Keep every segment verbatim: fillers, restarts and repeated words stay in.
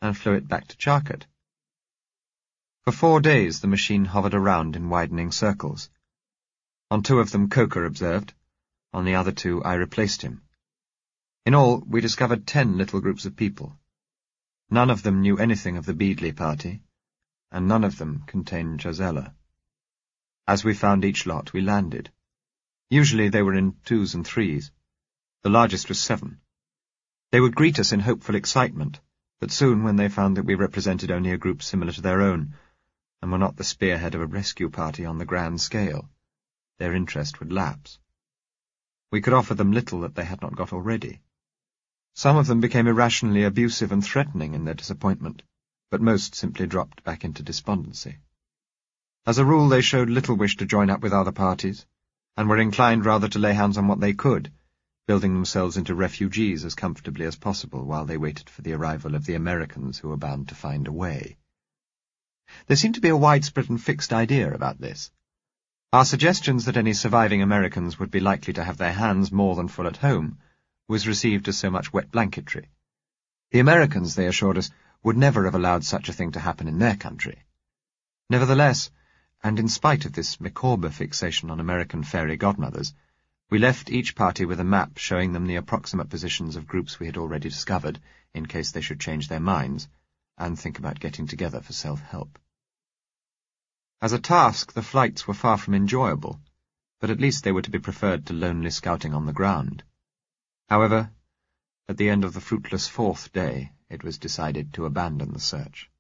and flew it back to Charcut. For four days the machine hovered around in widening circles. On two of them Coker observed, on the other two I replaced him. In all, we discovered ten little groups of people. None of them knew anything of the Beadley party, and none of them contained Josella. As we found each lot, we landed. Usually they were in twos and threes. The largest was seven. They would greet us in hopeful excitement, but soon, when they found that we represented only a group similar to their own, and were not the spearhead of a rescue party on the grand scale, their interest would lapse. We could offer them little that they had not got already. Some of them became irrationally abusive and threatening in their disappointment, but most simply dropped back into despondency. As a rule, they showed little wish to join up with other parties, and were inclined rather to lay hands on what they could, building themselves into refugees as comfortably as possible while they waited for the arrival of the Americans who were bound to find a way. There seemed to be a widespread and fixed idea about this. Our suggestions that any surviving Americans would be likely to have their hands more than full at home was received as so much wet blanketry. The Americans, they assured us, would never have allowed such a thing to happen in their country. Nevertheless, and in spite of this Micawber fixation on American fairy godmothers, we left each party with a map showing them the approximate positions of groups we had already discovered, in case they should change their minds, and think about getting together for self-help. As a task, the flights were far from enjoyable, but at least they were to be preferred to lonely scouting on the ground. However, at the end of the fruitless fourth day, it was decided to abandon the search.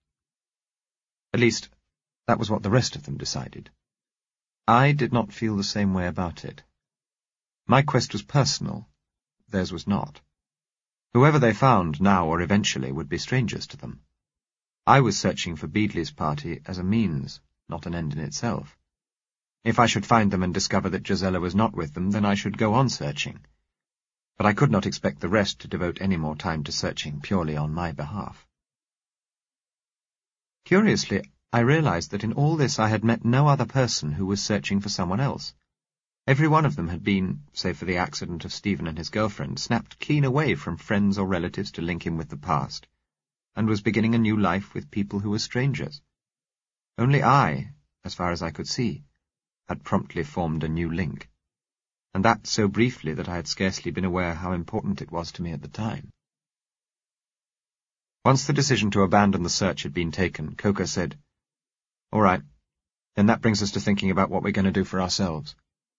At least, that was what the rest of them decided. I did not feel the same way about it. My quest was personal, theirs was not. Whoever they found, now or eventually, would be strangers to them. I was searching for Beadley's party as a means, not an end in itself. If I should find them and discover that Josella was not with them, then I should go on searching. But I could not expect the rest to devote any more time to searching purely on my behalf. Curiously, I realized that in all this I had met no other person who was searching for someone else. Every one of them had been, save for the accident of Stephen and his girlfriend, snapped clean away from friends or relatives to link him with the past, and was beginning a new life with people who were strangers. Only I, as far as I could see, had promptly formed a new link, and that so briefly that I had scarcely been aware how important it was to me at the time. Once the decision to abandon the search had been taken, Coker said, "All right, then that brings us to thinking about what we're going to do for ourselves."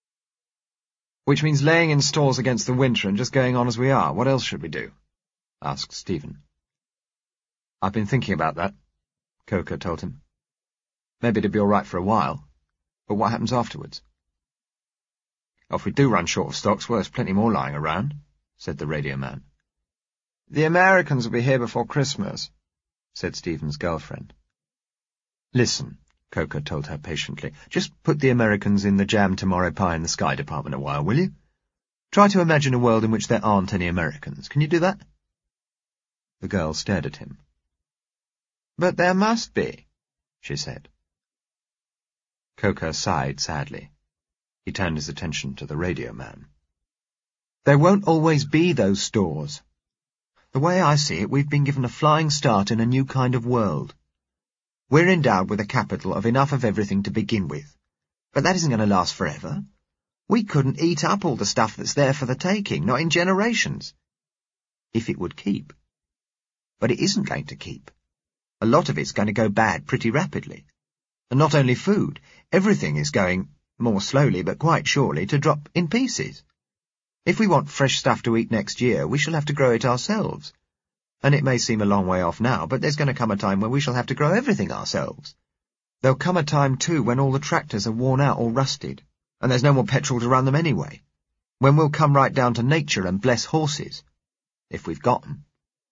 "Which means laying in stores against the winter and just going on as we are. What else should we do?" asked Stephen. "I've been thinking about that," Coker told him. "Maybe it'd be all right for a while, but what happens afterwards?" "Oh, if we do run short of stocks, well, there's plenty more lying around," said the radio man. "The Americans will be here before Christmas," said Stephen's girlfriend. "Listen," Coker told her patiently, "just put the Americans in the jam tomorrow pie in the sky department a while, will you? Try to imagine a world in which there aren't any Americans. Can you do that?" The girl stared at him. "But there must be," she said. Coker sighed sadly. He turned his attention to the radio man. "There won't always be those stores. The way I see it, we've been given a flying start in a new kind of world. We're endowed with a capital of enough of everything to begin with. But that isn't going to last forever. We couldn't eat up all the stuff that's there for the taking, not in generations. If it would keep. But it isn't going to keep. A lot of it's going to go bad pretty rapidly. And not only food, everything is going, more slowly but quite surely, to drop in pieces. If we want fresh stuff to eat next year, we shall have to grow it ourselves. And it may seem a long way off now, but there's going to come a time when we shall have to grow everything ourselves. There'll come a time, too, when all the tractors are worn out or rusted, and there's no more petrol to run them anyway. When we'll come right down to nature and bless horses. If we've got 'em.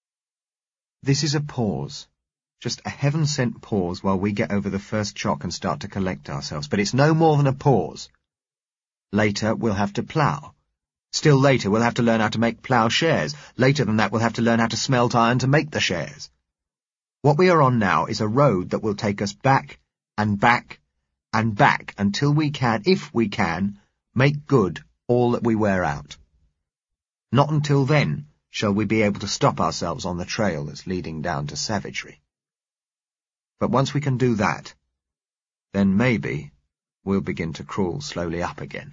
This is a pause. Just a heaven-sent pause while we get over the first shock and start to collect ourselves, but it's no more than a pause. Later, we'll have to plough. Still later, we'll have to learn how to make ploughshares. Later than that, we'll have to learn how to smelt iron to make the shares. What we are on now is a road that will take us back and back and back until we can, if we can, make good all that we wear out. Not until then shall we be able to stop ourselves on the trail that's leading down to savagery. But once we can do that, then maybe we'll begin to crawl slowly up again.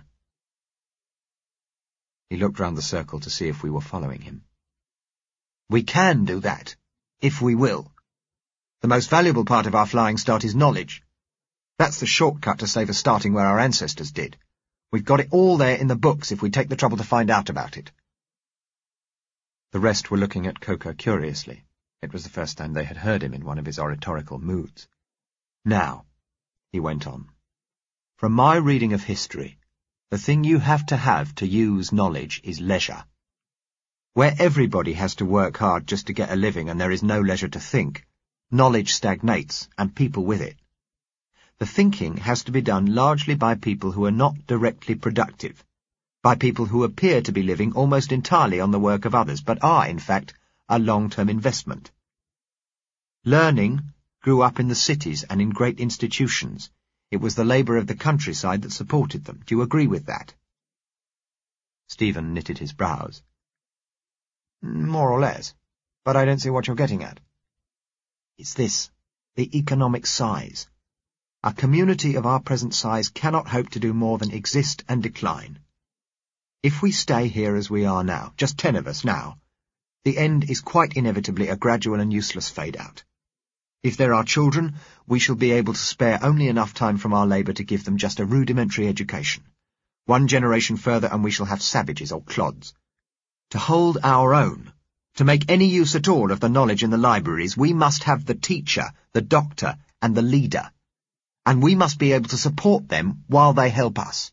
He looked round the circle to see if we were following him. We can do that, if we will. The most valuable part of our flying start is knowledge. That's the shortcut to save us starting where our ancestors did. We've got it all there in the books if we take the trouble to find out about it. The rest were looking at Coker curiously. It was the first time they had heard him in one of his oratorical moods. Now, he went on, from my reading of history, the thing you have to have to use knowledge is leisure. Where everybody has to work hard just to get a living and there is no leisure to think, knowledge stagnates, and people with it. The thinking has to be done largely by people who are not directly productive, by people who appear to be living almost entirely on the work of others, but are, in fact, a long-term investment. Learning grew up in the cities and in great institutions. It was the labour of the countryside that supported them. Do you agree with that? Stephen knitted his brows. More or less, but I don't see what you're getting at. It's this, the economic size. A community of our present size cannot hope to do more than exist and decline. If we stay here as we are now, just ten of us now, the end is quite inevitably a gradual and useless fade-out. If there are children, we shall be able to spare only enough time from our labour to give them just a rudimentary education. One generation further and we shall have savages or clods. To hold our own, to make any use at all of the knowledge in the libraries, we must have the teacher, the doctor, and the leader. And we must be able to support them while they help us.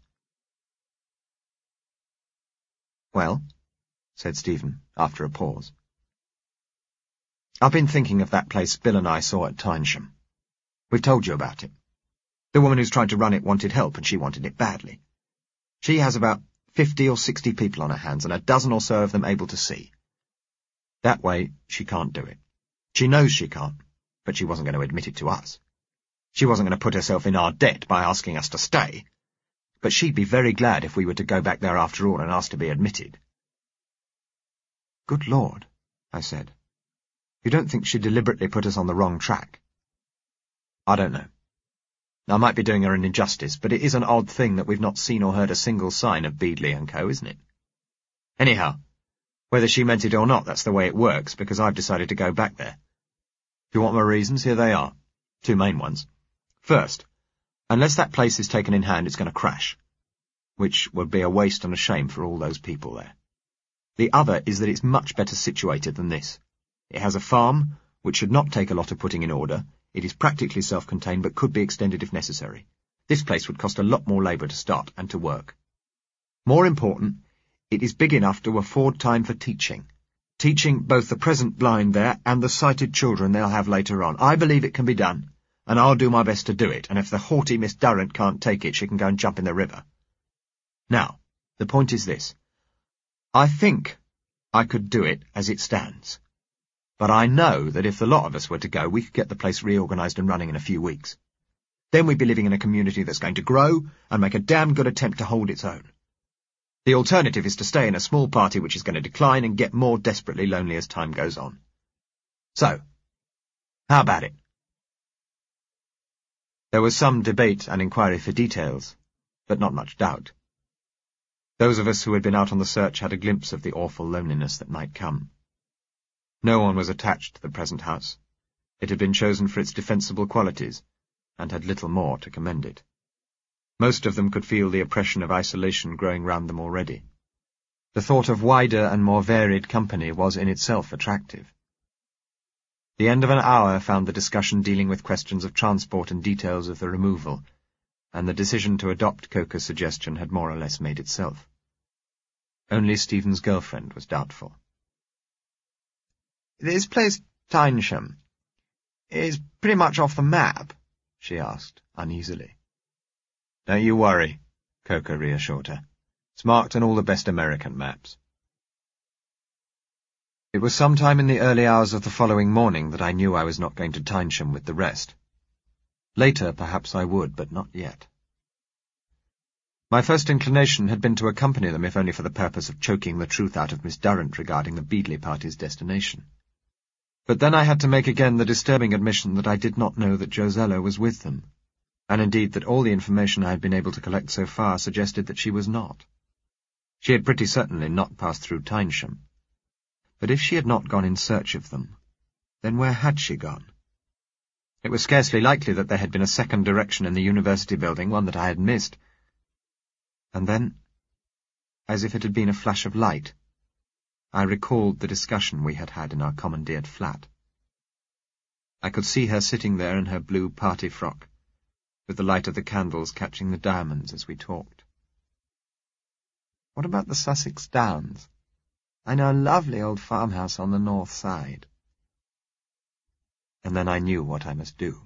Well, said Stephen, after a pause. I've been thinking of that place Bill and I saw at Tynesham. We've told you about it. The woman who's trying to run it wanted help, and she wanted it badly. She has about fifty or sixty people on her hands, and a dozen or so of them able to see. That way, she can't do it. She knows she can't, but she wasn't going to admit it to us. She wasn't going to put herself in our debt by asking us to stay. But she'd be very glad if we were to go back there after all and ask to be admitted. Good Lord, I said. You don't think she deliberately put us on the wrong track? I don't know. I might be doing her an injustice, but it is an odd thing that we've not seen or heard a single sign of Beadley and Co., isn't it? Anyhow, whether she meant it or not, that's the way it works, because I've decided to go back there. If you want my reasons, here they are. Two main ones. First, unless that place is taken in hand, it's going to crash, which would be a waste and a shame for all those people there. The other is that it's much better situated than this. It has a farm, which should not take a lot of putting in order. It is practically self-contained, but could be extended if necessary. This place would cost a lot more labour to start and to work. More important, it is big enough to afford time for teaching. Teaching both the present blind there and the sighted children they'll have later on. I believe it can be done, and I'll do my best to do it, and if the haughty Miss Durrant can't take it, she can go and jump in the river. Now, the point is this. I think I could do it as it stands. But I know that if the lot of us were to go, we could get the place reorganised and running in a few weeks. Then we'd be living in a community that's going to grow and make a damn good attempt to hold its own. The alternative is to stay in a small party which is going to decline and get more desperately lonely as time goes on. So, how about it? There was some debate and inquiry for details, but not much doubt. Those of us who had been out on the search had a glimpse of the awful loneliness that might come. No one was attached to the present house. It had been chosen for its defensible qualities, and had little more to commend it. Most of them could feel the oppression of isolation growing round them already. The thought of wider and more varied company was in itself attractive. The end of an hour found the discussion dealing with questions of transport and details of the removal, and the decision to adopt Coker's suggestion had more or less made itself. Only Stephen's girlfriend was doubtful. This place, Tynesham, is pretty much off the map, she asked, uneasily. Don't you worry, Coker reassured her. It's marked on all the best American maps. It was some time in the early hours of the following morning that I knew I was not going to Tynesham with the rest. Later, perhaps I would, but not yet. My first inclination had been to accompany them, if only for the purpose of choking the truth out of Miss Durrant regarding the Beadley party's destination. But then I had to make again the disturbing admission that I did not know that Josella was with them, and indeed that all the information I had been able to collect so far suggested that she was not. She had pretty certainly not passed through Tynesham. But if she had not gone in search of them, then where had she gone? It was scarcely likely that there had been a second direction in the university building, one that I had missed. And then, as if it had been a flash of light, I recalled the discussion we had had in our commandeered flat. I could see her sitting there in her blue party frock, with the light of the candles catching the diamonds as we talked. What about the Sussex Downs? I know a lovely old farmhouse on the north side. And then I knew what I must do.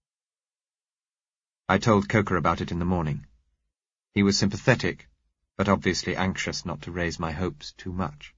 I told Coker about it in the morning. He was sympathetic, but obviously anxious not to raise my hopes too much.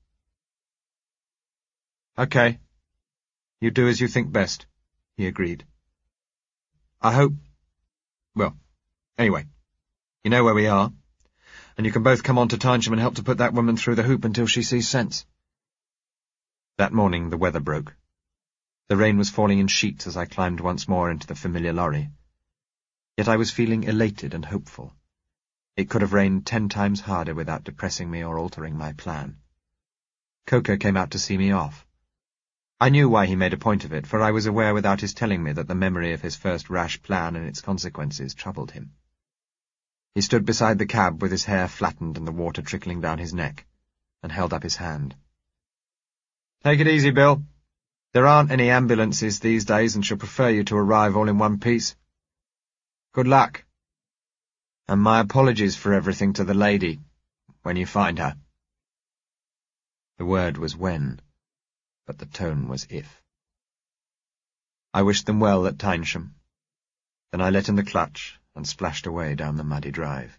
"Okay. You do as you think best," he agreed. "I hope... well, anyway, you know where we are, and you can both come on to Tynesham and help to put that woman through the hoop until she sees sense." That morning the weather broke. The rain was falling in sheets as I climbed once more into the familiar lorry. Yet I was feeling elated and hopeful. It could have rained ten times harder without depressing me or altering my plan. Coker came out to see me off. I knew why he made a point of it, for I was aware without his telling me that the memory of his first rash plan and its consequences troubled him. He stood beside the cab with his hair flattened and the water trickling down his neck, and held up his hand. "Take it easy, Bill. There aren't any ambulances these days and she'll prefer you to arrive all in one piece. Good luck. And my apologies for everything to the lady, when you find her." The word was when, but the tone was if. I wished them well at Tynesham. Then I let in the clutch and splashed away down the muddy drive.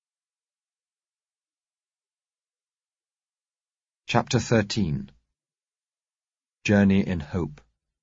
Chapter thirteen. Journey in Hope.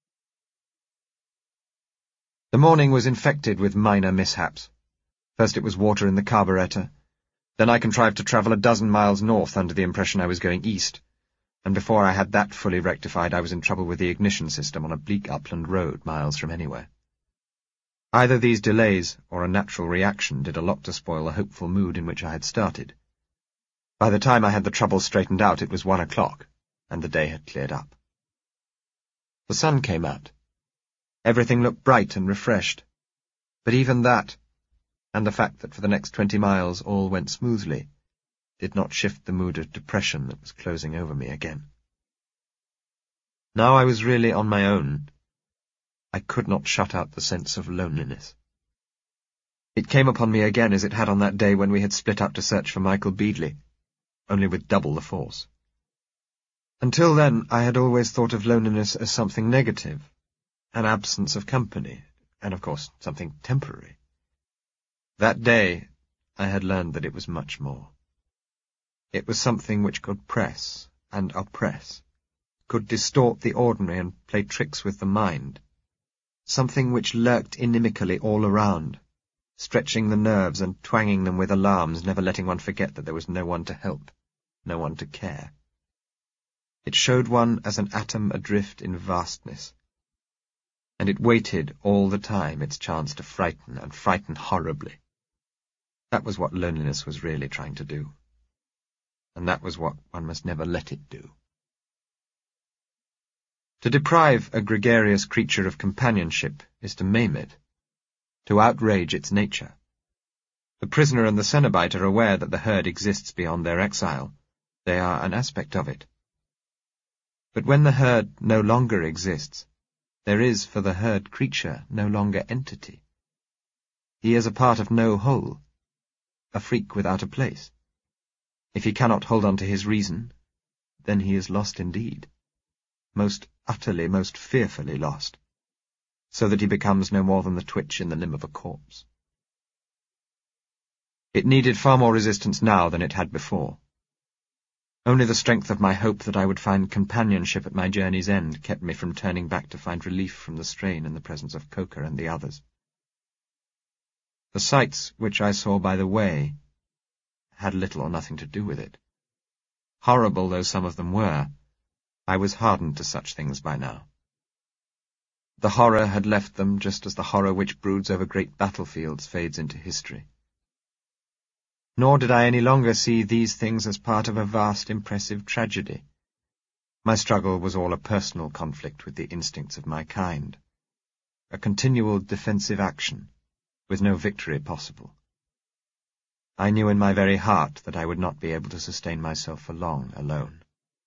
The morning was infected with minor mishaps. First it was water in the carburettor. Then I contrived to travel a dozen miles north under the impression I was going east, and before I had that fully rectified I was in trouble with the ignition system on a bleak upland road miles from anywhere. Either these delays or a natural reaction did a lot to spoil the hopeful mood in which I had started. By the time I had the trouble straightened out it was one o'clock, and the day had cleared up. The sun came out. Everything looked bright and refreshed, but even that, and the fact that for the next twenty miles all went smoothly, did not shift the mood of depression that was closing over me again. Now I was really on my own. I could not shut out the sense of loneliness. It came upon me again as it had on that day when we had split up to search for Michael Beadley, only with double the force. Until then I had always thought of loneliness as something negative, an absence of company, and of course something temporary. That day I had learned that it was much more. It was something which could press and oppress, could distort the ordinary and play tricks with the mind, something which lurked inimically all around, stretching the nerves and twanging them with alarms, never letting one forget that there was no one to help, no one to care. It showed one as an atom adrift in vastness, and it waited all the time its chance to frighten, and frighten horribly. That was what loneliness was really trying to do, and that was what one must never let it do. To deprive a gregarious creature of companionship is to maim it, to outrage its nature. The prisoner and the Cenobite are aware that the herd exists beyond their exile. They are an aspect of it. But when the herd no longer exists, there is for the herd creature no longer entity. He is a part of no whole, a freak without a place. If he cannot hold on to his reason, then he is lost indeed, most utterly, most fearfully lost, so that he becomes no more than the twitch in the limb of a corpse. It needed far more resistance now than it had before. Only the strength of my hope that I would find companionship at my journey's end kept me from turning back to find relief from the strain in the presence of Coker and the others. The sights which I saw by the way had little or nothing to do with it. Horrible though some of them were, I was hardened to such things by now. The horror had left them just as the horror which broods over great battlefields fades into history. Nor did I any longer see these things as part of a vast, impressive tragedy. My struggle was all a personal conflict with the instincts of my kind, a continual defensive action, with no victory possible. I knew in my very heart that I would not be able to sustain myself for long alone.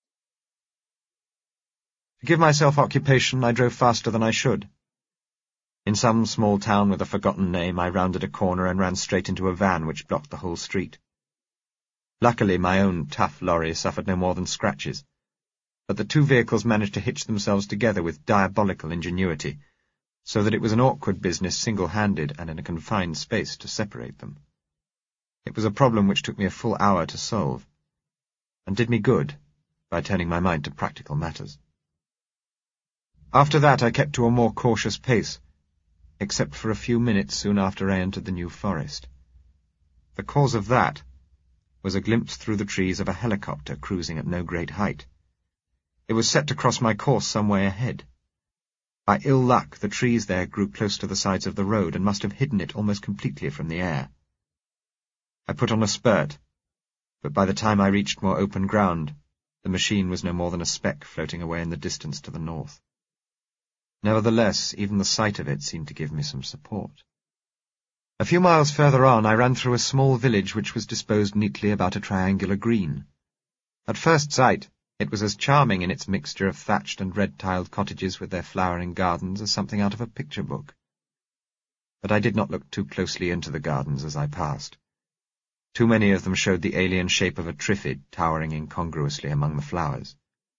To give myself occupation, I drove faster than I should. In some small town with a forgotten name, I rounded a corner and ran straight into a van which blocked the whole street. Luckily, my own tough lorry suffered no more than scratches, but the two vehicles managed to hitch themselves together with diabolical ingenuity, so that it was an awkward business single-handed and in a confined space to separate them. It was a problem which took me a full hour to solve, and did me good by turning my mind to practical matters. After that I kept to a more cautious pace, except for a few minutes soon after I entered the New Forest. The cause of that was a glimpse through the trees of a helicopter cruising at no great height. It was set to cross my course some way ahead. By ill luck, the trees there grew close to the sides of the road and must have hidden it almost completely from the air. I put on a spurt, but by the time I reached more open ground, the machine was no more than a speck floating away in the distance to the north. Nevertheless, even the sight of it seemed to give me some support. A few miles further on, I ran through a small village which was disposed neatly about a triangular green. At first sight, it was as charming in its mixture of thatched and red-tiled cottages with their flowering gardens as something out of a picture book. But I did not look too closely into the gardens as I passed. Too many of them showed the alien shape of a triffid towering incongruously among the flowers.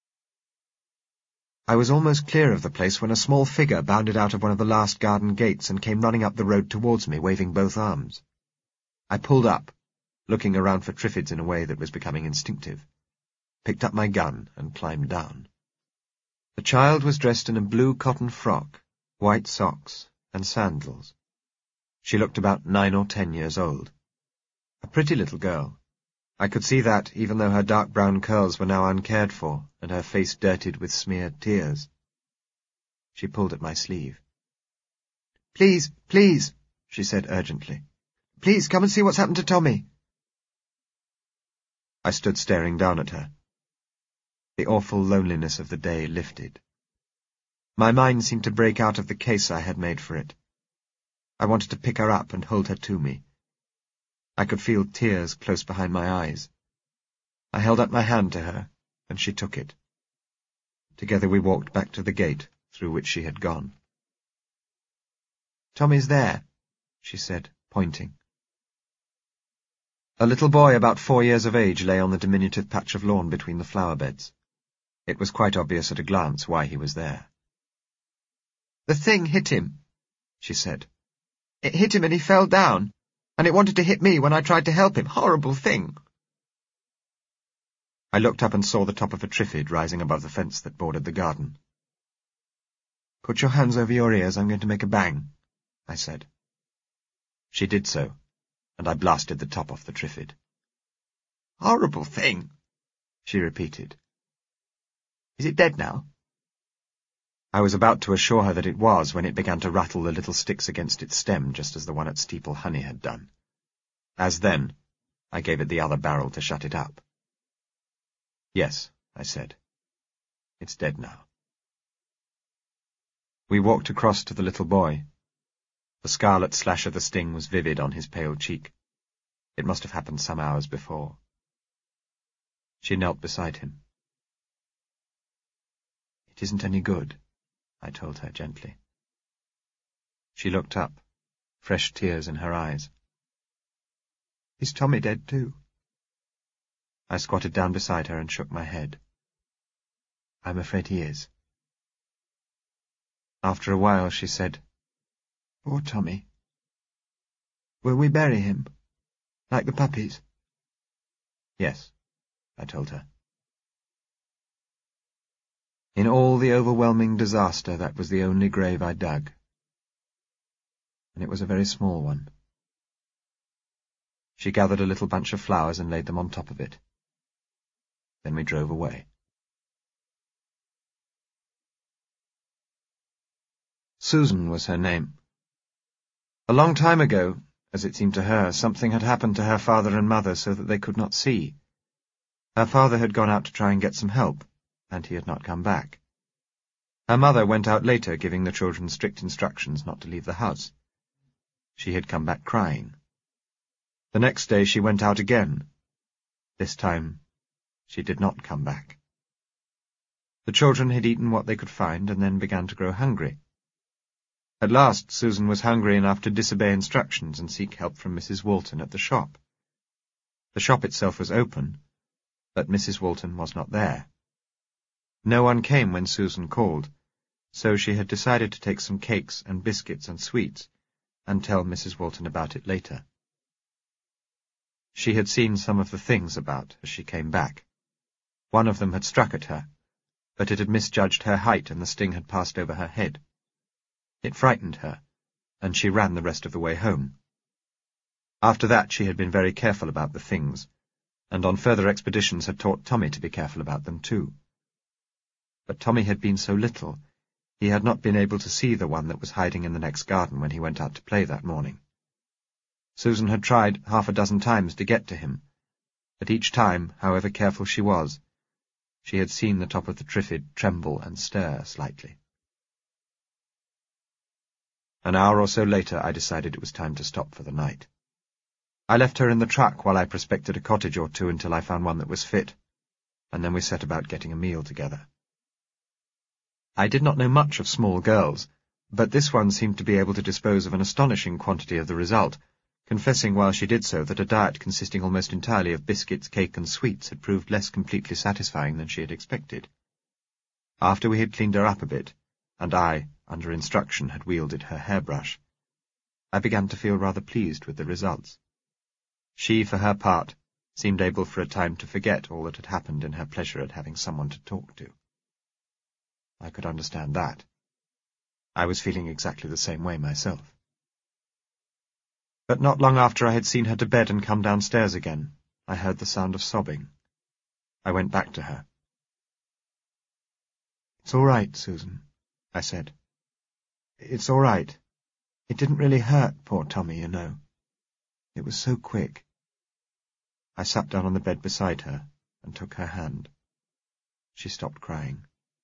I was almost clear of the place when a small figure bounded out of one of the last garden gates and came running up the road towards me, waving both arms. I pulled up, looking around for triffids in a way that was becoming instinctive, picked up my gun, and climbed down. The child was dressed in a blue cotton frock, white socks, and sandals. She looked about nine or ten years old. A pretty little girl. I could see that, even though her dark brown curls were now uncared for, and her face dirtied with smeared tears. She pulled at my sleeve. "Please, please," she said urgently. "Please, come and see what's happened to Tommy." I stood staring down at her. The awful loneliness of the day lifted. My mind seemed to break out of the case I had made for it. I wanted to pick her up and hold her to me. I could feel tears close behind my eyes. I held out my hand to her, and she took it. Together we walked back to the gate through which she had gone. "Tommy's there," she said, pointing. A little boy about four years of age lay on the diminutive patch of lawn between the flower beds. It was quite obvious at a glance why he was there. "The thing hit him," she said. "It hit him and he fell down, and it wanted to hit me when I tried to help him. Horrible thing." I looked up and saw the top of a triffid rising above the fence that bordered the garden. "Put your hands over your ears, I'm going to make a bang," I said. She did so, and I blasted the top off the triffid. "Horrible thing," she repeated. "Is it dead now?" I was about to assure her that it was when it began to rattle the little sticks against its stem just as the one at Steeple Honey had done. As then, I gave it the other barrel to shut it up. "Yes," I said. "It's dead now." We walked across to the little boy. The scarlet slash of the sting was vivid on his pale cheek. It must have happened some hours before. She knelt beside him. "It isn't any good," I told her gently. She looked up, fresh tears in her eyes. "Is Tommy dead too?" I squatted down beside her and shook my head. "I'm afraid he is." After a while she said, "Poor Tommy. Will we bury him, like the puppies?" "Yes," I told her. In all the overwhelming disaster, that was the only grave I dug. And it was a very small one. She gathered a little bunch of flowers and laid them on top of it. Then we drove away. Susan was her name. A long time ago, as it seemed to her, something had happened to her father and mother so that they could not see. Her father had gone out to try and get some help, and he had not come back. Her mother went out later, giving the children strict instructions not to leave the house. She had come back crying. The next day she went out again. This time she did not come back. The children had eaten what they could find and then began to grow hungry. At last Susan was hungry enough to disobey instructions and seek help from Missus Walton at the shop. The shop itself was open, but Missus Walton was not there. No one came when Susan called, so she had decided to take some cakes and biscuits and sweets and tell Missus Walton about it later. She had seen some of the things about as she came back. One of them had struck at her, but it had misjudged her height and the sting had passed over her head. It frightened her, and she ran the rest of the way home. After that she had been very careful about the things, and on further expeditions had taught Tommy to be careful about them too. But Tommy had been so little, he had not been able to see the one that was hiding in the next garden when he went out to play that morning. Susan had tried half a dozen times to get to him, but each time, however careful she was, she had seen the top of the triffid tremble and stir slightly. An hour or so later I decided it was time to stop for the night. I left her in the truck while I prospected a cottage or two until I found one that was fit, and then we set about getting a meal together. I did not know much of small girls, but this one seemed to be able to dispose of an astonishing quantity of the result, confessing while she did so that a diet consisting almost entirely of biscuits, cake, and sweets had proved less completely satisfying than she had expected. After we had cleaned her up a bit, and I, under instruction, had wielded her hairbrush, I began to feel rather pleased with the results. She, for her part, seemed able for a time to forget all that had happened in her pleasure at having someone to talk to. I could understand that. I was feeling exactly the same way myself. But not long after I had seen her to bed and come downstairs again, I heard the sound of sobbing. I went back to her. "It's all right, Susan," I said. "It's all right. It didn't really hurt poor Tommy, you know. It was so quick." I sat down on the bed beside her and took her hand. She stopped crying.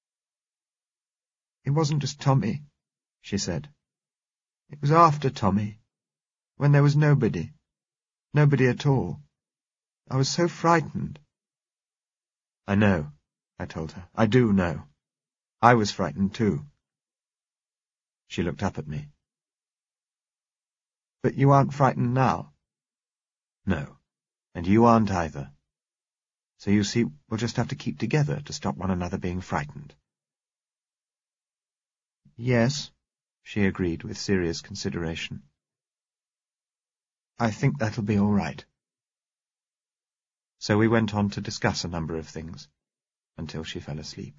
"It wasn't just Tommy," she said. "It was after Tommy, when there was nobody, nobody at all. I was so frightened." "I know," I told her. "I do know. I was frightened too." She looked up at me. "But you aren't frightened now?" "No, and you aren't either. So you see, we'll just have to keep together to stop one another being frightened." "Yes," she agreed with serious consideration. "I think that'll be all right." So we went on to discuss a number of things, until she fell asleep.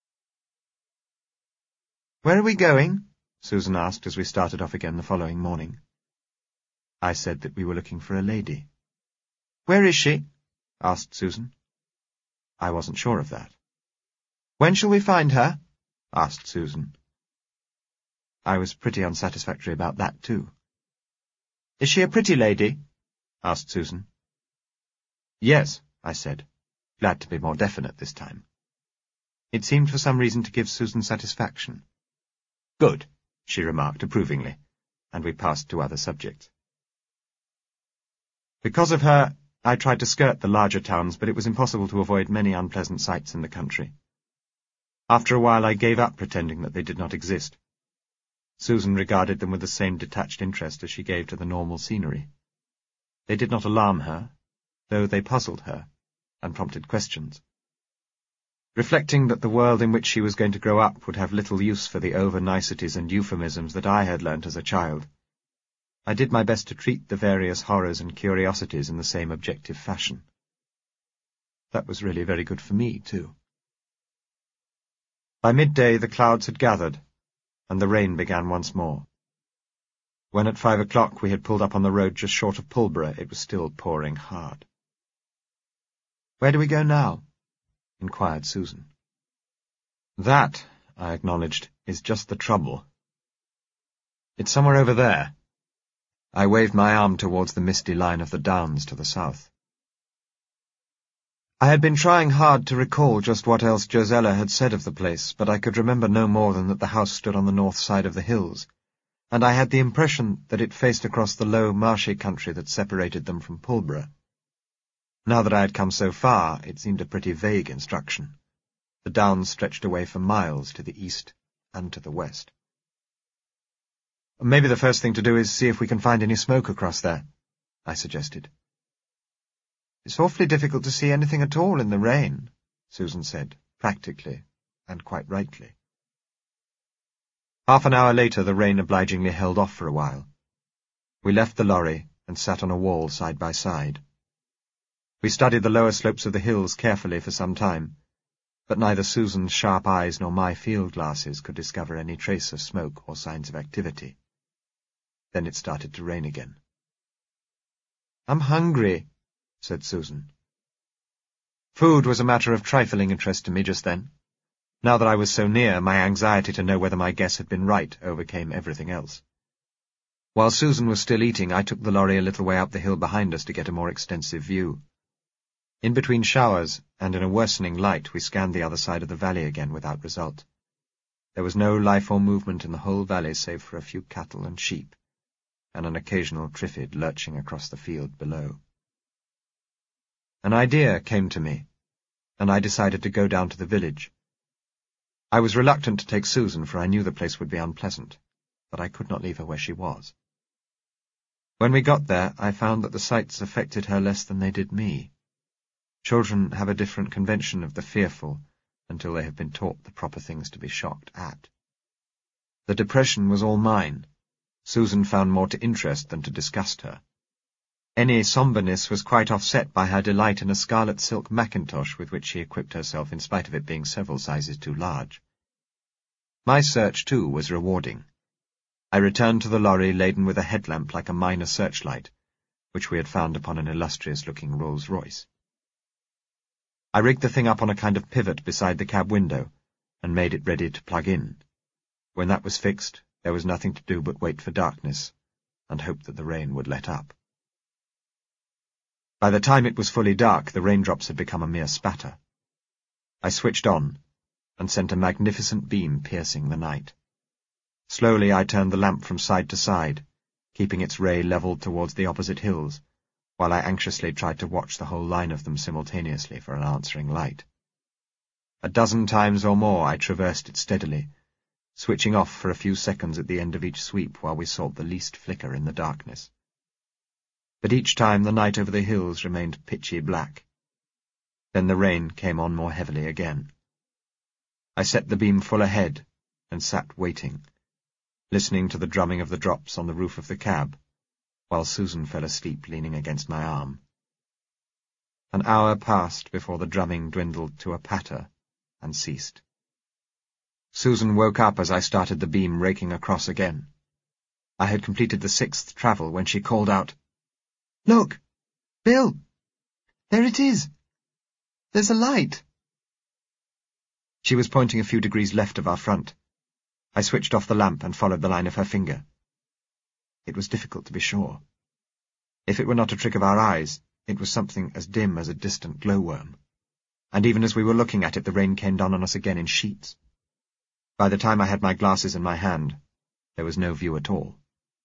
"Where are we going?" Susan asked as we started off again the following morning. I said that we were looking for a lady. "Where is she?" asked Susan. I wasn't sure of that. "When shall we find her?" asked Susan. I was pretty unsatisfactory about that, too. "Is she a pretty lady?" asked Susan. "Yes," I said, glad to be more definite this time. It seemed for some reason to give Susan satisfaction. "Good," she remarked approvingly, and we passed to other subjects. Because of her, I tried to skirt the larger towns, but it was impossible to avoid many unpleasant sights in the country. After a while I gave up pretending that they did not exist. Susan regarded them with the same detached interest as she gave to the normal scenery. They did not alarm her, though they puzzled her, and prompted questions. Reflecting that the world in which she was going to grow up would have little use for the over-niceties and euphemisms that I had learnt as a child, I did my best to treat the various horrors and curiosities in the same objective fashion. That was really very good for me, too. By midday the clouds had gathered, and the rain began once more. When at five o'clock we had pulled up on the road just short of Pulborough, it was still pouring hard. "Where do we go now?" inquired Susan. "That," I acknowledged, "is just the trouble. It's somewhere over there." I waved my arm towards the misty line of the downs to the south. I had been trying hard to recall just what else Josella had said of the place, but I could remember no more than that the house stood on the north side of the hills, and I had the impression that it faced across the low, marshy country that separated them from Pulborough. Now that I had come so far, it seemed a pretty vague instruction. The downs stretched away for miles to the east and to the west. "Maybe the first thing to do is see if we can find any smoke across there," I suggested. "It's awfully difficult to see anything at all in the rain," Susan said, practically, and quite rightly. Half an hour later the rain obligingly held off for a while. We left the lorry and sat on a wall side by side. We studied the lower slopes of the hills carefully for some time, but neither Susan's sharp eyes nor my field glasses could discover any trace of smoke or signs of activity. Then it started to rain again. "I'm hungry," said Susan. Food was a matter of trifling interest to me just then. Now that I was so near, my anxiety to know whether my guess had been right overcame everything else. While Susan was still eating, I took the lorry a little way up the hill behind us to get a more extensive view. In between showers, and in a worsening light, we scanned the other side of the valley again without result. There was no life or movement in the whole valley save for a few cattle and sheep, and an occasional triffid lurching across the field below. An idea came to me, and I decided to go down to the village. I was reluctant to take Susan, for I knew the place would be unpleasant, but I could not leave her where she was. When we got there, I found that the sights affected her less than they did me. Children have a different convention of the fearful until they have been taught the proper things to be shocked at. The depression was all mine. Susan found more to interest than to disgust her. Any sombreness was quite offset by her delight in a scarlet silk mackintosh with which she equipped herself in spite of it being several sizes too large. My search, too, was rewarding. I returned to the lorry laden with a headlamp like a minor searchlight, which we had found upon an illustrious-looking Rolls-Royce. I rigged the thing up on a kind of pivot beside the cab window, and made it ready to plug in. When that was fixed, there was nothing to do but wait for darkness, and hope that the rain would let up. By the time it was fully dark, the raindrops had become a mere spatter. I switched on, and sent a magnificent beam piercing the night. Slowly I turned the lamp from side to side, keeping its ray levelled towards the opposite hills, while I anxiously tried to watch the whole line of them simultaneously for an answering light. A dozen times or more I traversed it steadily, switching off for a few seconds at the end of each sweep while we sought the least flicker in the darkness. But each time the night over the hills remained pitchy black. Then the rain came on more heavily again. I set the beam full ahead and sat waiting, listening to the drumming of the drops on the roof of the cab, while Susan fell asleep leaning against my arm. An hour passed before the drumming dwindled to a patter and ceased. Susan woke up as I started the beam raking across again. I had completed the sixth travel when she called out, "Look! Bill! There it is! There's a light!" She was pointing a few degrees left of our front. I switched off the lamp and followed the line of her finger. It was difficult to be sure. If it were not a trick of our eyes, it was something as dim as a distant glowworm. And even as we were looking at it, the rain came down on us again in sheets. By the time I had my glasses in my hand, there was no view at all.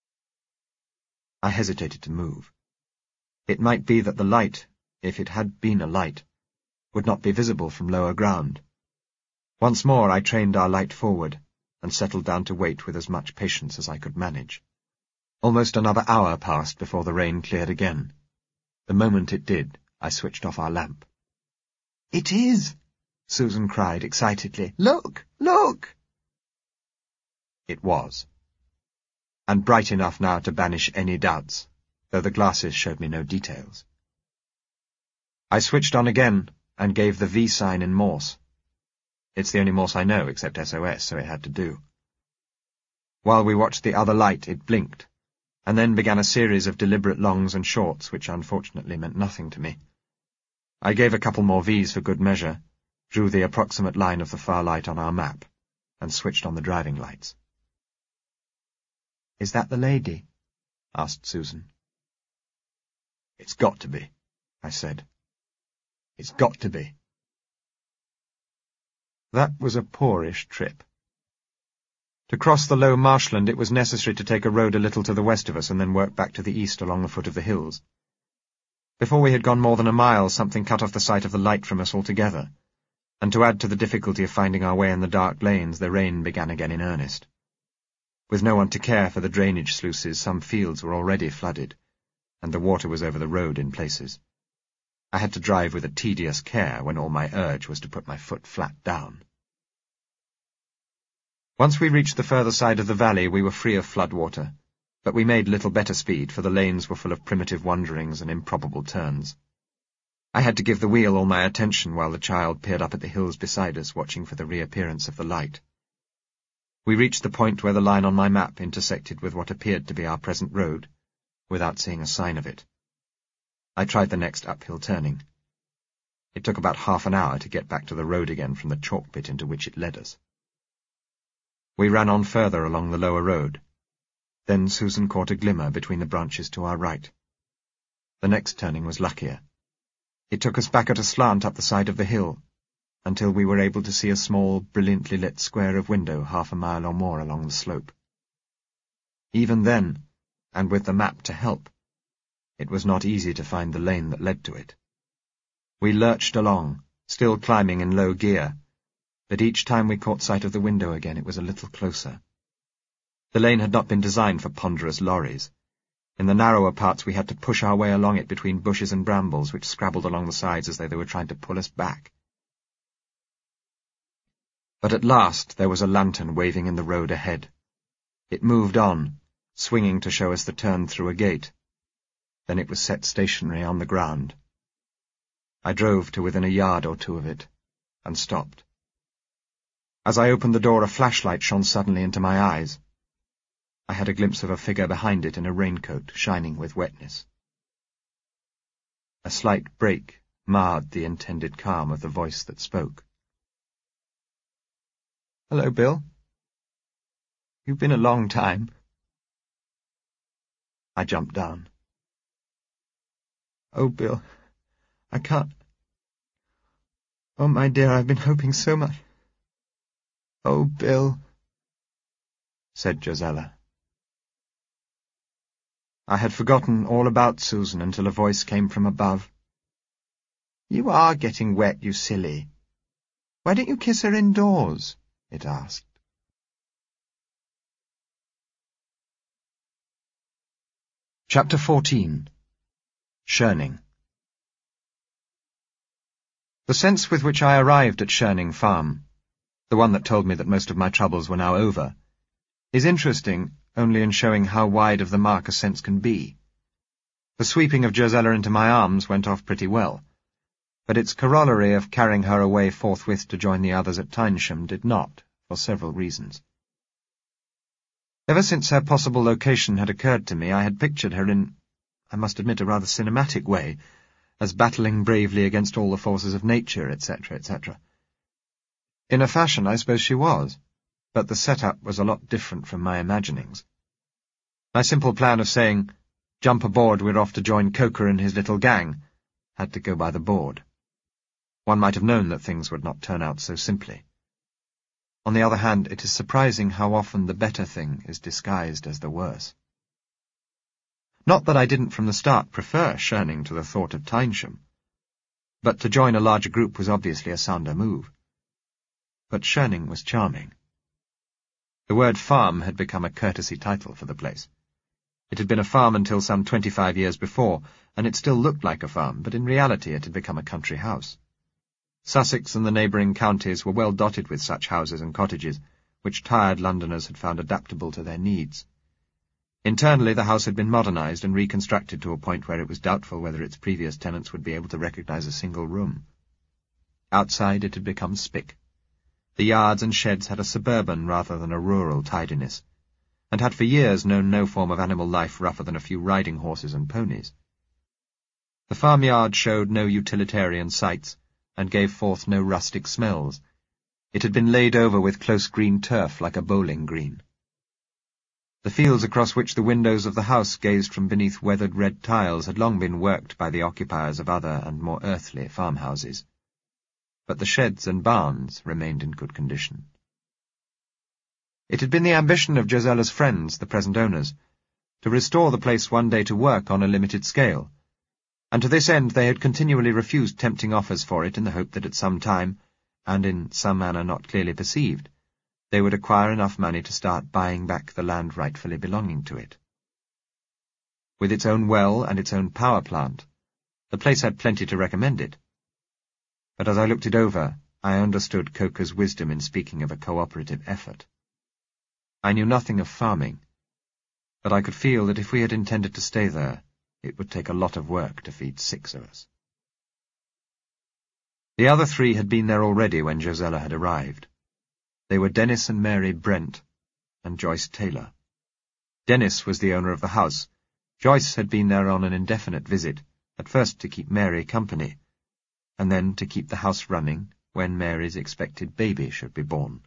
I hesitated to move. It might be that the light, if it had been a light, would not be visible from lower ground. Once more I trained our light forward, and settled down to wait with as much patience as I could manage. Almost another hour passed before the rain cleared again. The moment it did, I switched off our lamp. "It is!" Susan cried excitedly. "Look! Look!" It was, and bright enough now to banish any doubts, though the glasses showed me no details. I switched on again and gave the V sign in Morse. It's the only Morse I know except S O S, so it had to do. While we watched the other light, it blinked, and then began a series of deliberate longs and shorts which unfortunately meant nothing to me. I gave a couple more V's for good measure, drew the approximate line of the far light on our map, and switched on the driving lights. "Is that the lady?" asked Susan. "It's got to be," I said. "It's got to be." That was a poorish trip. To cross the low marshland it was necessary to take a road a little to the west of us and then work back to the east along the foot of the hills. Before we had gone more than a mile, something cut off the sight of the light from us altogether, and to add to the difficulty of finding our way in the dark lanes, the rain began again in earnest. With no one to care for the drainage sluices, some fields were already flooded, and the water was over the road in places. I had to drive with a tedious care when all my urge was to put my foot flat down. Once we reached the further side of the valley, we were free of flood water, but we made little better speed, for the lanes were full of primitive wanderings and improbable turns. I had to give the wheel all my attention while the child peered up at the hills beside us, watching for the reappearance of the light. We reached the point where the line on my map intersected with what appeared to be our present road, without seeing a sign of it. I tried the next uphill turning. It took about half an hour to get back to the road again from the chalk pit into which it led us. We ran on further along the lower road. Then Susan caught a glimmer between the branches to our right. The next turning was luckier. It took us back at a slant up the side of the hill, until we were able to see a small, brilliantly lit square of window half a mile or more along the slope. Even then, and with the map to help, it was not easy to find the lane that led to it. We lurched along, still climbing in low gear, but each time we caught sight of the window again it was a little closer. The lane had not been designed for ponderous lorries. In the narrower parts we had to push our way along it between bushes and brambles which scrabbled along the sides as though they were trying to pull us back. But at last there was a lantern waving in the road ahead. It moved on, swinging to show us the turn through a gate. Then it was set stationary on the ground. I drove to within a yard or two of it, and stopped. As I opened the door, a flashlight shone suddenly into my eyes. I had a glimpse of a figure behind it in a raincoat, shining with wetness. A slight break marred the intended calm of the voice that spoke. "Hello, Bill. You've been a long time." I jumped down. "Oh, Bill, I can't... Oh, my dear, I've been hoping so much." "Oh, Bill," said Josella. I had forgotten all about Susan until a voice came from above. "You are getting wet, you silly. Why don't you kiss her indoors?" it asked. Chapter fourteen. Shirning. The sense with which I arrived at Shirning Farm, the one that told me that most of my troubles were now over, is interesting only in showing how wide of the mark a sense can be. The sweeping of Josella into my arms went off pretty well, but its corollary of carrying her away forthwith to join the others at Tynesham did not, for several reasons. Ever since her possible location had occurred to me, I had pictured her in, I must admit, a rather cinematic way, as battling bravely against all the forces of nature, et cetera, et cetera. In a fashion, I suppose she was, but the setup was a lot different from my imaginings. My simple plan of saying, "Jump aboard, we're off to join Coker and his little gang," had to go by the board. One might have known that things would not turn out so simply. On the other hand, it is surprising how often the better thing is disguised as the worse. Not that I didn't from the start prefer Shirning to the thought of Tynesham, but to join a larger group was obviously a sounder move. But Shirning was charming. The word farm had become a courtesy title for the place. It had been a farm until some twenty-five years before, and it still looked like a farm, but in reality it had become a country house. Sussex and the neighbouring counties were well dotted with such houses and cottages, which tired Londoners had found adaptable to their needs. Internally, the house had been modernised and reconstructed to a point where it was doubtful whether its previous tenants would be able to recognise a single room. Outside, it had become spick. The yards and sheds had a suburban rather than a rural tidiness, and had for years known no form of animal life rougher than a few riding horses and ponies. The farmyard showed no utilitarian sights, and gave forth no rustic smells. It had been laid over with close green turf like a bowling green. The fields across which the windows of the house gazed from beneath weathered red tiles had long been worked by the occupiers of other and more earthly farmhouses, but the sheds and barns remained in good condition. It had been the ambition of Josella's friends, the present owners, to restore the place one day to work on a limited scale, and to this end they had continually refused tempting offers for it in the hope that at some time, and in some manner not clearly perceived, they would acquire enough money to start buying back the land rightfully belonging to it. With its own well and its own power plant, the place had plenty to recommend it. But as I looked it over, I understood Coker's wisdom in speaking of a cooperative effort. I knew nothing of farming, but I could feel that if we had intended to stay there, it would take a lot of work to feed six of us. The other three had been there already when Josella had arrived. They were Dennis and Mary Brent, and Joyce Taylor. Dennis was the owner of the house. Joyce had been there on an indefinite visit, at first to keep Mary company, and then to keep the house running when Mary's expected baby should be born.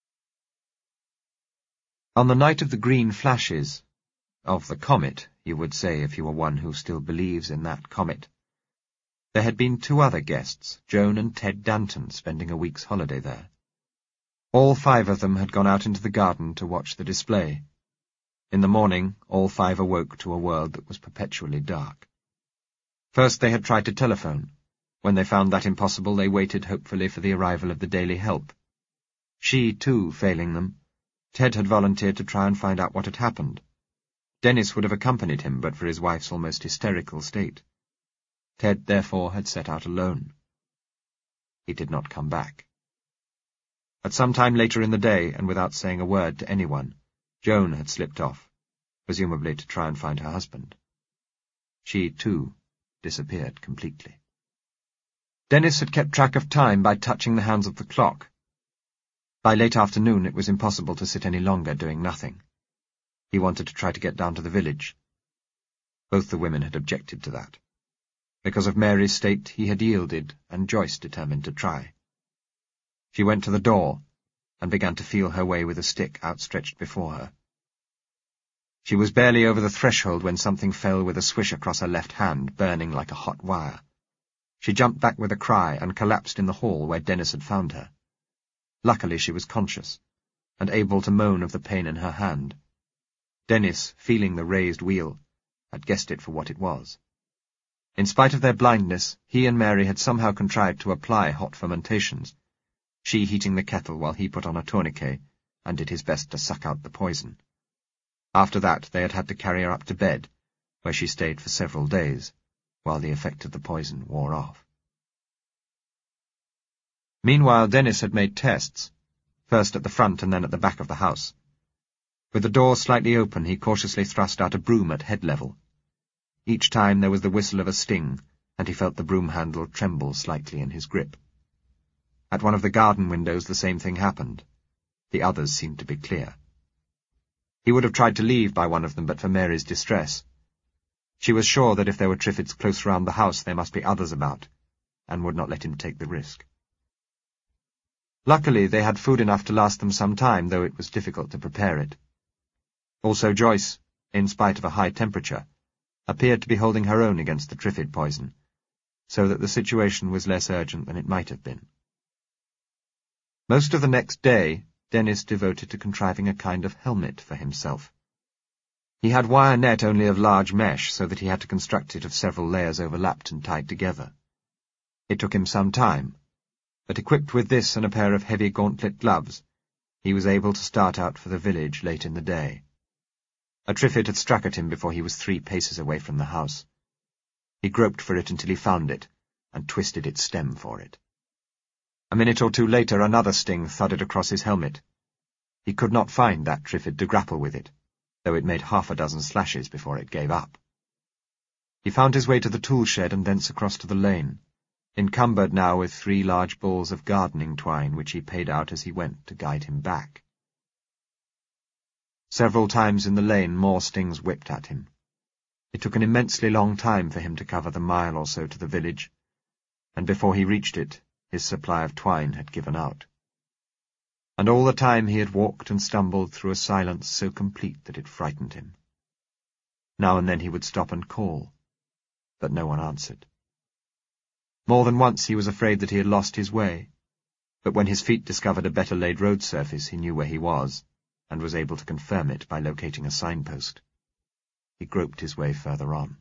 On the night of the green flashes, of the comet, you would say if you were one who still believes in that comet, there had been two other guests, Joan and Ted Danton, spending a week's holiday there. All five of them had gone out into the garden to watch the display. In the morning, all five awoke to a world that was perpetually dark. First they had tried to telephone. When they found that impossible, they waited hopefully for the arrival of the daily help. She, too, failing them, Ted had volunteered to try and find out what had happened. Dennis would have accompanied him but for his wife's almost hysterical state. Ted, therefore, had set out alone. He did not come back. At some time later in the day, and without saying a word to anyone, Joan had slipped off, presumably to try and find her husband. She, too, disappeared completely. Dennis had kept track of time by touching the hands of the clock. By late afternoon it was impossible to sit any longer doing nothing. He wanted to try to get down to the village. Both the women had objected to that. Because of Mary's state he had yielded, and Joyce determined to try. She went to the door, and began to feel her way with a stick outstretched before her. She was barely over the threshold when something fell with a swish across her left hand, burning like a hot wire. She jumped back with a cry and collapsed in the hall where Dennis had found her. Luckily she was conscious, and able to moan of the pain in her hand. Dennis, feeling the raised wheel, had guessed it for what it was. In spite of their blindness, he and Mary had somehow contrived to apply hot fermentations, she heating the kettle while he put on a tourniquet and did his best to suck out the poison. After that they had had to carry her up to bed, where she stayed for several days, while the effect of the poison wore off. Meanwhile Dennis had made tests, first at the front and then at the back of the house. With the door slightly open he cautiously thrust out a broom at head level. Each time there was the whistle of a sting, and he felt the broom handle tremble slightly in his grip. At one of the garden windows the same thing happened. The others seemed to be clear. He would have tried to leave by one of them but for Mary's distress. She was sure that if there were Triffids close round the house there must be others about, and would not let him take the risk. Luckily they had food enough to last them some time, though it was difficult to prepare it. Also Joyce, in spite of a high temperature, appeared to be holding her own against the Triffid poison, so that the situation was less urgent than it might have been. Most of the next day, Dennis devoted to contriving a kind of helmet for himself. He had wire net only of large mesh, so that he had to construct it of several layers overlapped and tied together. It took him some time, but equipped with this and a pair of heavy gauntlet gloves, he was able to start out for the village late in the day. A Triffid had struck at him before he was three paces away from the house. He groped for it until he found it, and twisted its stem for it. A minute or two later another sting thudded across his helmet. He could not find that Triffid to grapple with it, though it made half a dozen slashes before it gave up. He found his way to the tool shed and thence across to the lane, encumbered now with three large balls of gardening twine which he paid out as he went to guide him back. Several times in the lane more stings whipped at him. It took an immensely long time for him to cover the mile or so to the village, and before he reached it, his supply of twine had given out. And all the time he had walked and stumbled through a silence so complete that it frightened him. Now and then he would stop and call, but no one answered. More than once he was afraid that he had lost his way, but when his feet discovered a better laid road surface he knew where he was, and was able to confirm it by locating a signpost. He groped his way further on.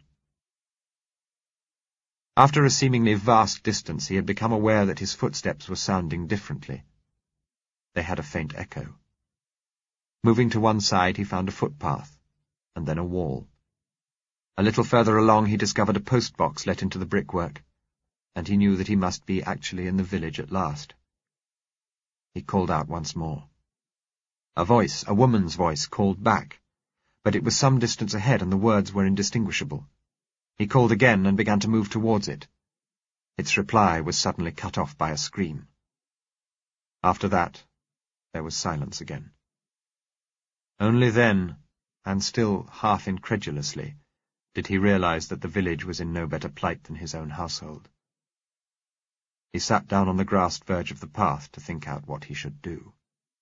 After a seemingly vast distance he had become aware that his footsteps were sounding differently. They had a faint echo. Moving to one side he found a footpath, and then a wall. A little further along he discovered a post-box let into the brickwork, and he knew that he must be actually in the village at last. He called out once more. A voice, a woman's voice, called back, but it was some distance ahead and the words were indistinguishable. He called again and began to move towards it. Its reply was suddenly cut off by a scream. After that, there was silence again. Only then, and still half incredulously, did he realize that the village was in no better plight than his own household. He sat down on the grassed verge of the path to think out what he should do.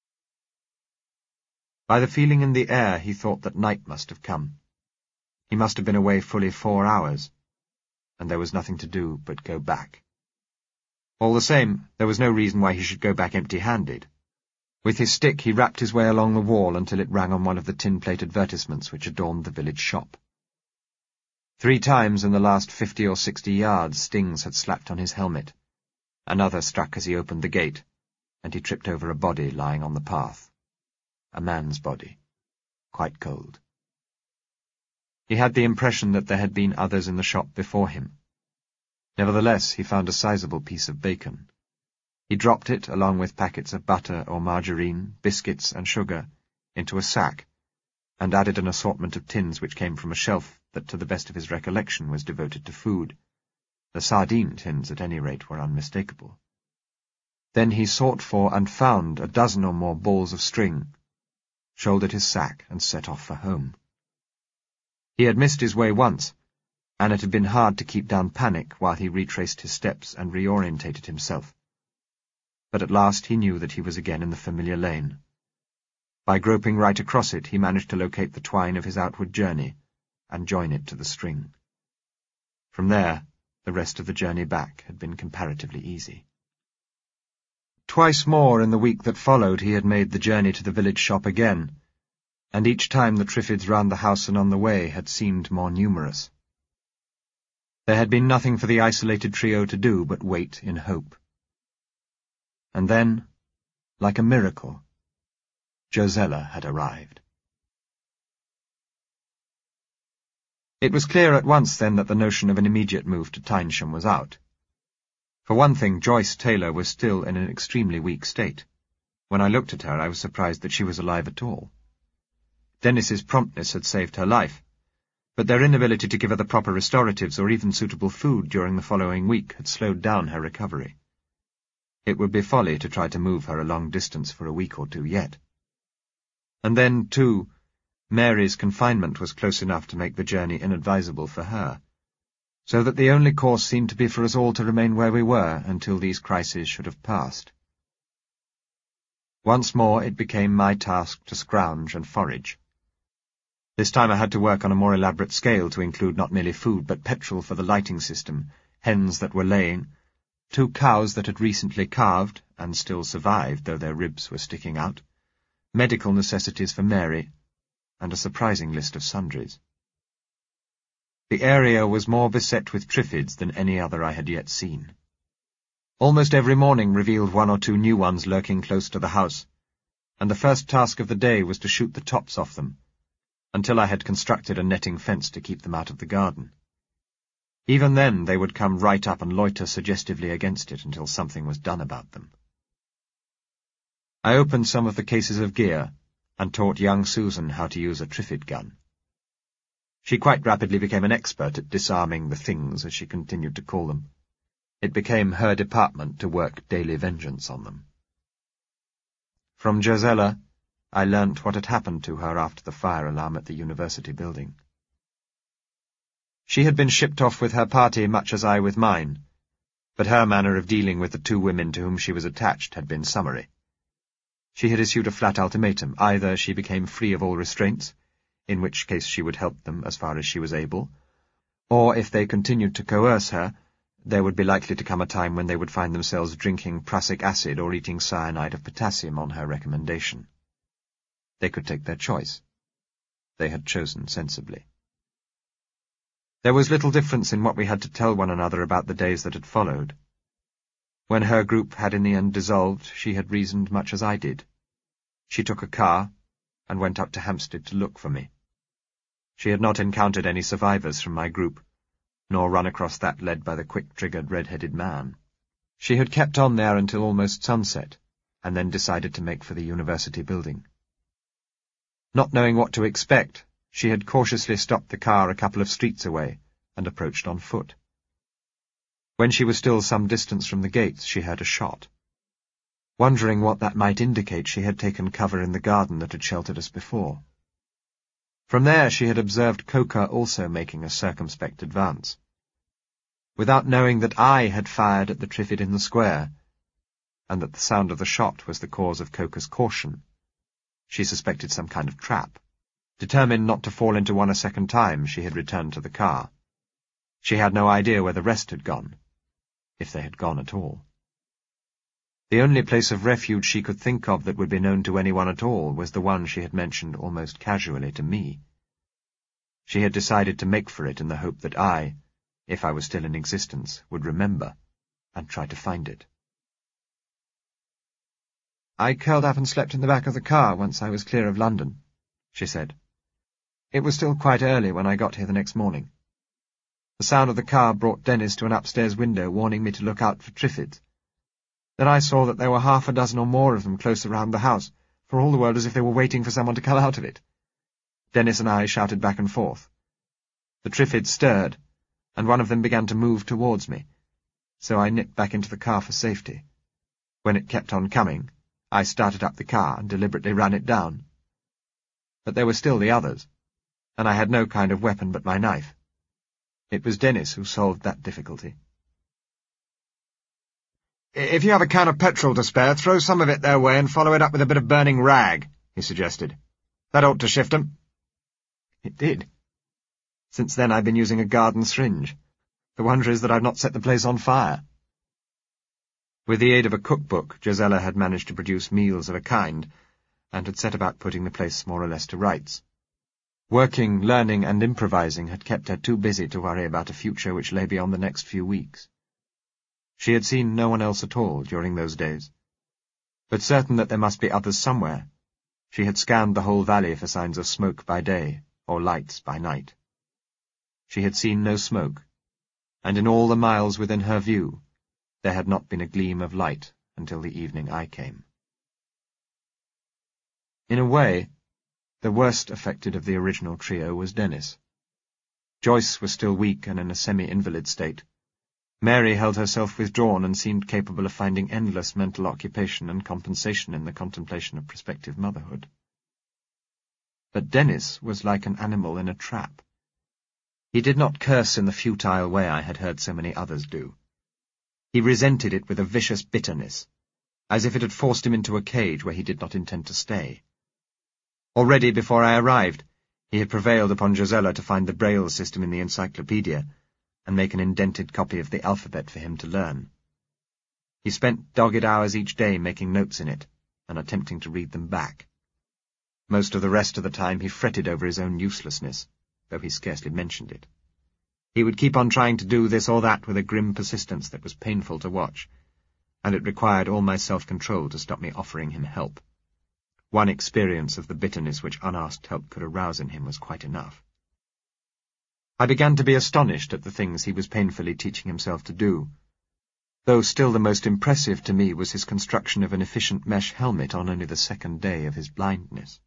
By the feeling in the air he thought that night must have come. He must have been away fully four hours, and there was nothing to do but go back. All the same, there was no reason why he should go back empty-handed. With his stick he rapped his way along the wall until it rang on one of the tin-plate advertisements which adorned the village shop. Three times in the last fifty or sixty yards stings had slapped on his helmet. Another struck as he opened the gate, and he tripped over a body lying on the path. A man's body, quite cold. He had the impression that there had been others in the shop before him. Nevertheless, he found a sizable piece of bacon. He dropped it, along with packets of butter or margarine, biscuits and sugar, into a sack, and added an assortment of tins which came from a shelf that, to the best of his recollection, was devoted to food. The sardine tins, at any rate, were unmistakable. Then he sought for and found a dozen or more balls of string, shouldered his sack, and set off for home. He had missed his way once, and it had been hard to keep down panic while he retraced his steps and reorientated himself. But at last he knew that he was again in the familiar lane. By groping right across it, he managed to locate the twine of his outward journey and join it to the string. From there, the rest of the journey back had been comparatively easy. Twice more in the week that followed he had made the journey to the village shop again, and each time the Triffids round the house and on the way had seemed more numerous. There had been nothing for the isolated trio to do but wait in hope. And then, like a miracle, Josella had arrived. It was clear at once then that the notion of an immediate move to Tynesham was out. For one thing, Joyce Taylor was still in an extremely weak state. When I looked at her, I was surprised that she was alive at all. Dennis's promptness had saved her life, but their inability to give her the proper restoratives or even suitable food during the following week had slowed down her recovery. It would be folly to try to move her a long distance for a week or two yet. And then, too, Mary's confinement was close enough to make the journey inadvisable for her, so that the only course seemed to be for us all to remain where we were until these crises should have passed. Once more it became my task to scrounge and forage. This time I had to work on a more elaborate scale to include not merely food but petrol for the lighting system, hens that were laying, two cows that had recently calved, and still survived though their ribs were sticking out, medical necessities for Mary, and a surprising list of sundries. The area was more beset with Triffids than any other I had yet seen. Almost every morning revealed one or two new ones lurking close to the house, and the first task of the day was to shoot the tops off them, until I had constructed a netting fence to keep them out of the garden. Even then they would come right up and loiter suggestively against it until something was done about them. I opened some of the cases of gear, and taught young Susan how to use a Triffid gun. She quite rapidly became an expert at disarming the things, as she continued to call them. It became her department to work daily vengeance on them. From Josella, I learnt what had happened to her after the fire alarm at the university building. She had been shipped off with her party much as I with mine, but her manner of dealing with the two women to whom she was attached had been summary. She had issued a flat ultimatum: either she became free of all restraints, in which case she would help them as far as she was able, or if they continued to coerce her, there would be likely to come a time when they would find themselves drinking prussic acid or eating cyanide of potassium on her recommendation. They could take their choice. They had chosen sensibly. There was little difference in what we had to tell one another about the days that had followed. When her group had in the end dissolved, she had reasoned much as I did. She took a car and went up to Hampstead to look for me. She had not encountered any survivors from my group, nor run across that led by the quick-triggered red-headed man. She had kept on there until almost sunset, and then decided to make for the university building. Not knowing what to expect, she had cautiously stopped the car a couple of streets away and approached on foot. When she was still some distance from the gates, she heard a shot. Wondering what that might indicate, she had taken cover in the garden that had sheltered us before. From there she had observed Coker also making a circumspect advance. Without knowing that I had fired at the Triffid in the square, and that the sound of the shot was the cause of Coker's caution, she suspected some kind of trap. Determined not to fall into one a second time, she had returned to the car. She had no idea where the rest had gone, if they had gone at all. The only place of refuge she could think of that would be known to anyone at all was the one she had mentioned almost casually to me. She had decided to make for it in the hope that I, if I was still in existence, would remember and try to find it. "I curled up and slept in the back of the car once I was clear of London," she said. "It was still quite early when I got here the next morning. The sound of the car brought Dennis to an upstairs window, warning me to look out for Triffids. Then I saw that there were half a dozen or more of them close around the house, for all the world as if they were waiting for someone to come out of it. Dennis and I shouted back and forth. The Triffids stirred, and one of them began to move towards me, so I nipped back into the car for safety. When it kept on coming, I started up the car and deliberately ran it down. But there were still the others, and I had no kind of weapon but my knife. It was Dennis who solved that difficulty." "If you have a can of petrol to spare, throw some of it their way and follow it up with a bit of burning rag," he suggested. "That ought to shift 'em." It did. Since then I've been using a garden syringe. The wonder is that I've not set the place on fire. With the aid of a cookbook, Gisella had managed to produce meals of a kind, and had set about putting the place more or less to rights. Working, learning, and improvising had kept her too busy to worry about a future which lay beyond the next few weeks. She had seen no one else at all during those days, but certain that there must be others somewhere, she had scanned the whole valley for signs of smoke by day, or lights by night. She had seen no smoke, and in all the miles within her view, there had not been a gleam of light until the evening I came. In a way, the worst affected of the original trio was Dennis. Joyce was still weak and in a semi-invalid state. Mary held herself withdrawn and seemed capable of finding endless mental occupation and compensation in the contemplation of prospective motherhood. But Dennis was like an animal in a trap. He did not curse in the futile way I had heard so many others do. He resented it with a vicious bitterness, as if it had forced him into a cage where he did not intend to stay. Already before I arrived, he had prevailed upon Gisella to find the Braille system in the encyclopedia and make an indented copy of the alphabet for him to learn. He spent dogged hours each day making notes in it and attempting to read them back. Most of the rest of the time he fretted over his own uselessness, though he scarcely mentioned it. He would keep on trying to do this or that with a grim persistence that was painful to watch, and it required all my self-control to stop me offering him help. One experience of the bitterness which unasked help could arouse in him was quite enough. I began to be astonished at the things he was painfully teaching himself to do, though still the most impressive to me was his construction of an efficient mesh helmet on only the second day of his blindness.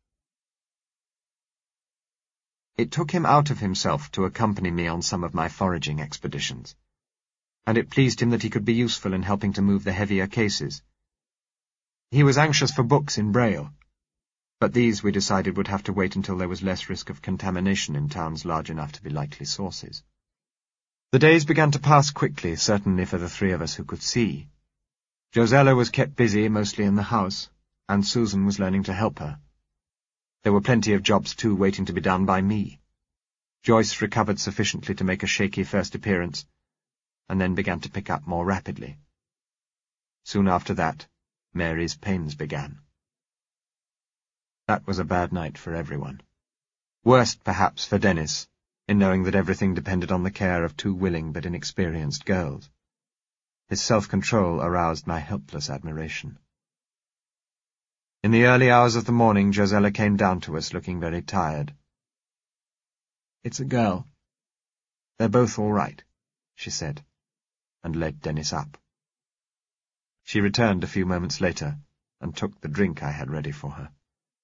It took him out of himself to accompany me on some of my foraging expeditions, and it pleased him that he could be useful in helping to move the heavier cases. He was anxious for books in Braille, but these, we decided, would have to wait until there was less risk of contamination in towns large enough to be likely sources. The days began to pass quickly, certainly for the three of us who could see. Josella was kept busy, mostly in the house, and Susan was learning to help her. There were plenty of jobs, too, waiting to be done by me. Joyce recovered sufficiently to make a shaky first appearance, and then began to pick up more rapidly. Soon after that, Mary's pains began. That was a bad night for everyone. Worst, perhaps, for Dennis, in knowing that everything depended on the care of two willing but inexperienced girls. His self-control aroused my helpless admiration. In the early hours of the morning, Josella came down to us looking very tired. "It's a girl. They're both all right," she said, and led Dennis up. She returned a few moments later and took the drink I had ready for her.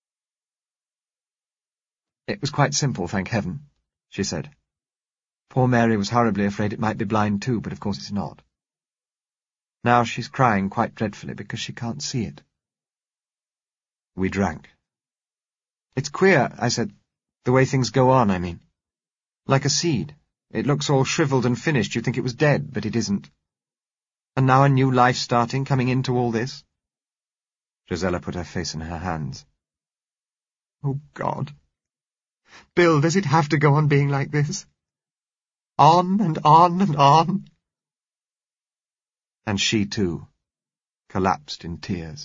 "It was quite simple, thank heaven," she said. "Poor Mary was horribly afraid it might be blind too, but of course it's not. Now she's crying quite dreadfully because she can't see it." We drank. "It's queer," I said, "the way things go on, I mean. Like a seed. It looks all shriveled and finished. You'd think it was dead, but it isn't. And now a new life starting, coming into all this." Josella put her face in her hands. "Oh, God. Bill, does it have to go on being like this? On and on and on?" And she, too, collapsed in tears.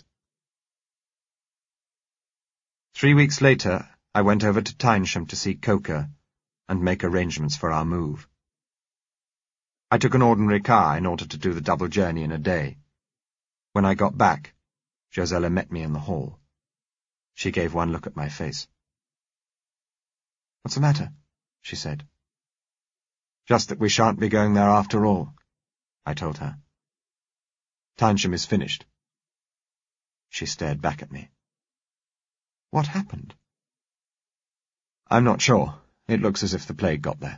Three weeks later, I went over to Tynesham to see Coker and make arrangements for our move. I took an ordinary car in order to do the double journey in a day. When I got back, Josella met me in the hall. She gave one look at my face. "What's the matter?" she said. "Just that we shan't be going there after all," I told her. "Tynesham is finished." She stared back at me. "What happened?" "I'm not sure. It looks as if the plague got there."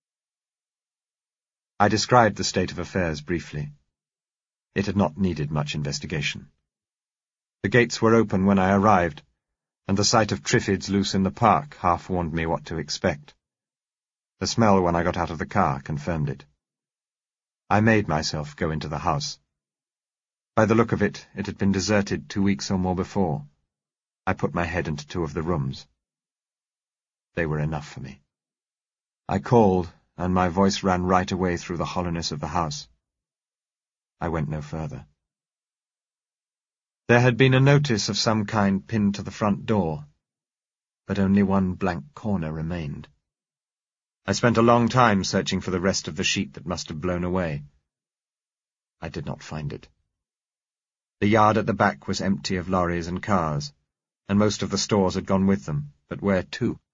I described the state of affairs briefly. It had not needed much investigation. The gates were open when I arrived, and the sight of Triffids loose in the park half warned me what to expect. The smell when I got out of the car confirmed it. I made myself go into the house. By the look of it, it had been deserted two weeks or more before. I put my head into two of the rooms. They were enough for me. I called, and my voice ran right away through the hollowness of the house. I went no further. There had been a notice of some kind pinned to the front door, but only one blank corner remained. I spent a long time searching for the rest of the sheet that must have blown away. I did not find it. The yard at the back was empty of lorries and cars, and most of the stores had gone with them, but where to?